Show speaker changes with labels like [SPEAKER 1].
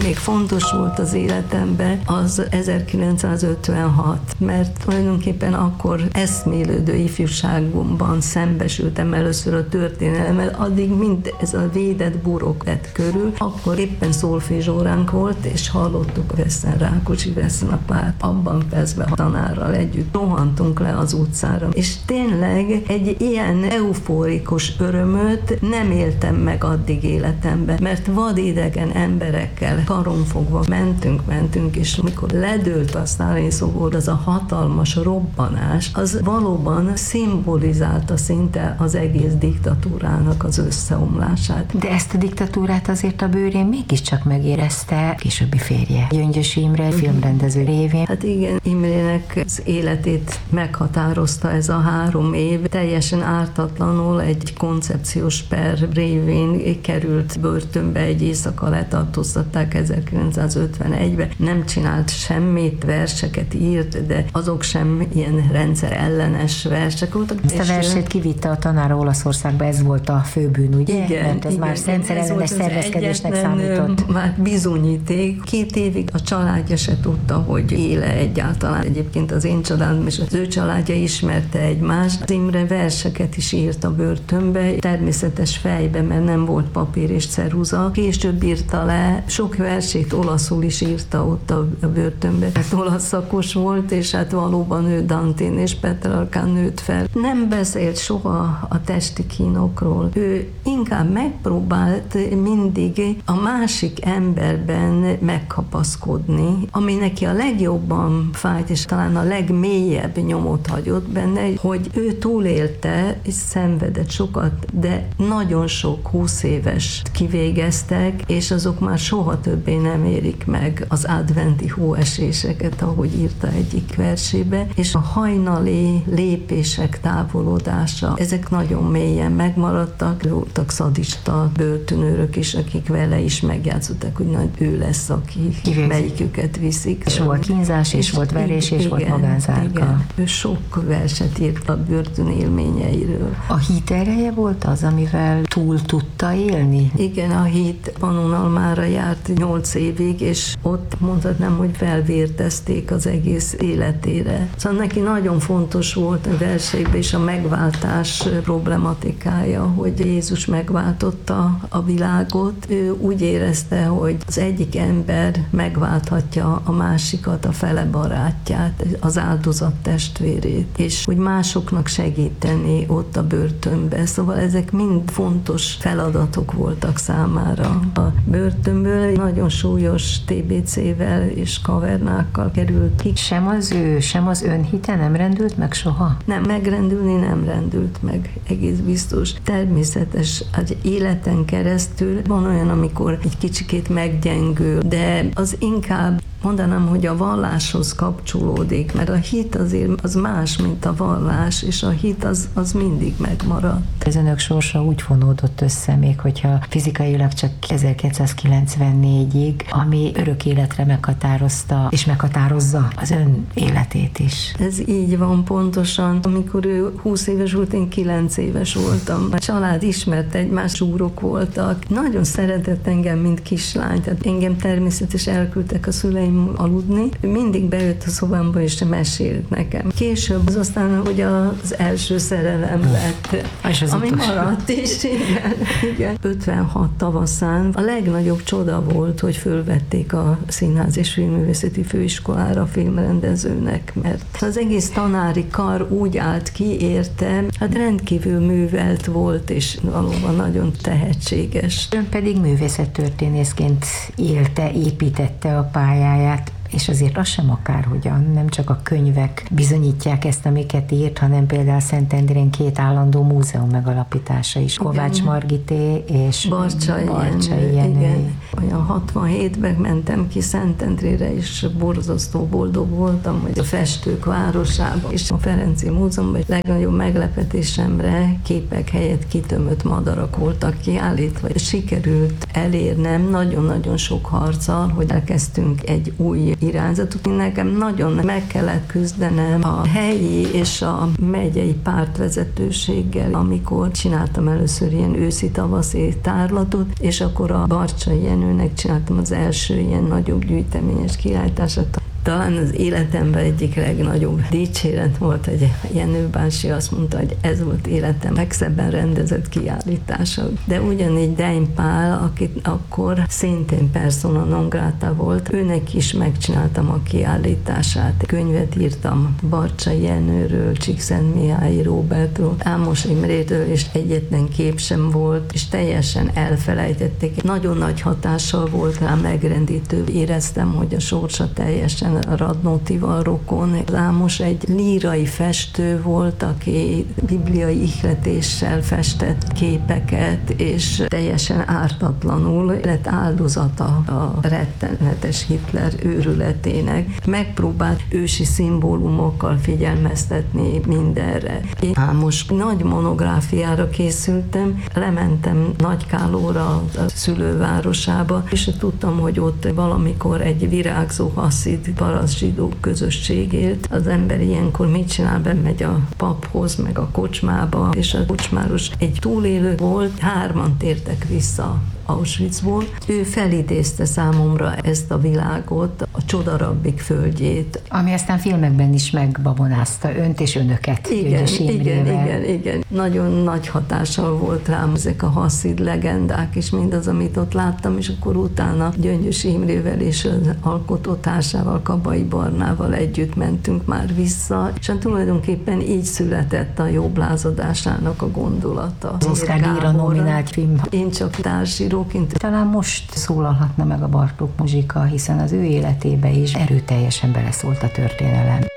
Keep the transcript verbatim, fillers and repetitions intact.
[SPEAKER 1] még fontos volt az életemben, az ezerkilencszázötvenhat, mert tulajdonképpen akkor eszmélődő ifjúságomban szembesültem először a történelemmel, addig mind ez a védett burok lett körül, akkor éppen szolfézsóránk volt, és hallottuk Vesszen Rákóczi Vesszen a párt, abban percben a tanárral együtt rohantunk le az utcára, és tényleg egy ilyen eufórikus örömöt nem éltem meg addig életemben, mert vadidegen emberekkel karonfogva mentünk, mentünk, és mikor ledőlt a Sztálin szobor, az a hatalmas robbanás, az valóban szimbolizálta szinte az egész diktatúrának az összeomlását.
[SPEAKER 2] De ezt a diktatúrát azért a bőrén mégiscsak megérezte későbbi férje, Gyöngyös Imre, filmrendező révén.
[SPEAKER 1] Hát igen, Imrének az életét meghatározta ez a három év, teljesen ártatlanul egy koncepciós per révén került börtönbe, egy éjszaka letartóztatták ezerkilencszázötvenegyben, nem csinált semmit, verseket írt, de azok sem ilyen rendszer ellenes versek voltak.
[SPEAKER 2] Ezt a versét kivitte a tanára Olaszországba, ez volt a főbűn, ugye?
[SPEAKER 1] Igen,
[SPEAKER 2] mert ez
[SPEAKER 1] igen,
[SPEAKER 2] már rendszer ellenes szervezkedésnek számított.
[SPEAKER 1] Már bizonyíték. Két évig a családja se tudta, hogy éle egyáltalán. Egyébként az én családom és az ő családja ismerte egymást. Az Imre verseket is írt a börtönbe, természetes fejbe, mert nem volt papír és ceruza. Később írta le, sok versét olaszul is írta ott a börtönbe. Hát olasz szakos volt, és hát valóban ő Dantén és Petrarkán nőtt fel. Nem beszélt soha a testi kínokról. Ő inkább megpróbált mindig a másik emberben megkapaszkodni, ami neki a legjobban fájt, és talán a legmélyebb nyomot hagyott benne, hogy ő túlélte, és szenvedett sokat, de nagyon sok húsz éves kivégeztek, és azok már soha többé nem érik meg az adventi hóeséseket, ahogy írta egyik versébe, és a hajnali lépések távolodása, ezek nagyon mélyen megmaradtak, voltak szadista börtönőrök is, akik vele is megjátszották, hogy nagy ő lesz, aki Kivégzik. melyiküket viszik.
[SPEAKER 2] És volt kínzás, és, és volt verés, és igen, volt magánzárka. Igen.
[SPEAKER 1] Ő sok verset írt a börtön élményeiről.
[SPEAKER 2] A hit ereje volt az, amivel túl tudta élni?
[SPEAKER 1] Igen, a hit Pannonhalmára járt nyolc évig, és ott mondhatnám, hogy felvértezték az egész életére. Szóval neki nagyon fontos volt a verseikben és a megváltás problematikája, hogy Jézus megváltotta a világot. Ő úgy érezte, hogy az egyik ember megválthatja a másikat, a fele barátját, az áldozat testvérét, és hogy másoknak segíteni ott a börtönbe. Szóval ezek mind fontos feladatok voltak számára. A börtönből nagyon súlyos té bé cével és kavernákkal került ki.
[SPEAKER 2] Sem az ő, sem az önhite nem rendült meg soha?
[SPEAKER 1] Nem, megrendülni nem rendült meg, egész biztos. Természetes, hogy életen keresztül van olyan, amikor egy kicsikét meggyengül, de az inkább mondanám, hogy a valláshoz kapcsolódik, mert a hit azért az más, mint a vallás, és a hit az, az mindig megmaradt.
[SPEAKER 2] Az önök sorsa úgy fonódott össze, még hogyha fizikailag csak ezerkilencszázkilencvennégyig, ami örök életre meghatározta, és meghatározza az ön életét is.
[SPEAKER 1] Ez így van pontosan. Amikor ő húsz éves volt, én kilenc éves voltam. A család ismert egymást, zsúrok voltak. Nagyon szeretett engem, mint kislány, tehát engem természetesen elküldtek a szüleim aludni. Ő mindig bejött a szobámba, és mesélt nekem. Később az aztán, hogy az első szerelem lett,
[SPEAKER 2] és az
[SPEAKER 1] ami
[SPEAKER 2] utolsó.
[SPEAKER 1] maradt is, igen, igen. ötvenhat tavaszán a legnagyobb csoda volt, hogy fölvették a Színház és Filmművészeti Főiskolára filmrendezőnek, mert az egész tanári kar úgy állt ki érte, hát rendkívül művelt volt, és valóban nagyon tehetséges.
[SPEAKER 2] Ön pedig művészettörténészként élte, építette a pályáját, és azért az sem akárhogyan, nem csak a könyvek bizonyítják ezt, amiket írt, hanem például Szentendrén két állandó múzeum megalapítása is. Igen. Kovács Margité és
[SPEAKER 1] Barcsay Jenő. Igen. Olyan hatvanhétben mentem ki Szentendrére, és borzasztó boldog voltam, hogy a festők városába és a Ferenci Múzeumban legnagyobb meglepetésemre képek helyett kitömött madarak voltak kiállítva. Sikerült elérnem nagyon-nagyon sok harccal, hogy elkezdtünk egy új irányzatot. Nekem nagyon meg kellett küzdenem a helyi és a megyei pártvezetőséggel, amikor csináltam először ilyen őszi-tavaszi tárlatot, és akkor a Barcsay Jenőnek csináltam az első ilyen nagyobb gyűjteményes kiállítását. Talán az életemben egyik legnagyobb dicséret volt, hogy Jenő bácsi azt mondta, hogy ez volt életem legszebben rendezett kiállítása. De ugyanígy Dein Pál, akit akkor szintén persona non grata volt, őnek is megcsináltam a kiállítását. Könyvet írtam Barcsay Jenőről, Csíkszentmihalyi Róbertről, Ámos Imréről, és egyetlen kép sem volt, és teljesen elfelejtették. Nagyon nagy hatással volt rá, megrendítő. Éreztem, hogy a sorsa teljesen Radnótival rokon. Ámos egy lírai festő volt, aki bibliai ihletéssel festett képeket, és teljesen ártatlanul lett áldozata a rettenetes Hitler őrületének. Megpróbált ősi szimbólumokkal figyelmeztetni mindenre. Én Ámos nagy monográfiára készültem, lementem Nagykálóra, a szülővárosába, és tudtam, hogy ott valamikor egy virágzó haszid paraszt zsidó közösség élt. Az ember ilyenkor mit csinál? Bemegy a paphoz, meg a kocsmába, és a kocsmáros egy túlélő volt, hárman tértek vissza Auschwitzból. Ő felidézte számomra ezt a világot, a Csodarabbik földjét.
[SPEAKER 2] Ami aztán filmekben is megbabonázta önt és önöket.
[SPEAKER 1] Igen, igen, igen, igen. Nagyon nagy hatással volt rám ezek a haszid legendák, és mindaz, amit ott láttam, és akkor utána Gyöngyös Imrével és az alkotótársával, Kabai Barnával együtt mentünk már vissza, és hát tulajdonképpen így született a jobb lázadásának a gondolata.
[SPEAKER 2] Az Oscar-díjra nominált film.
[SPEAKER 1] Én csak társíró.
[SPEAKER 2] Talán most szólalhatna meg a Bartók muzsika, hiszen az ő életébe is erőteljesen beleszólt a történelem.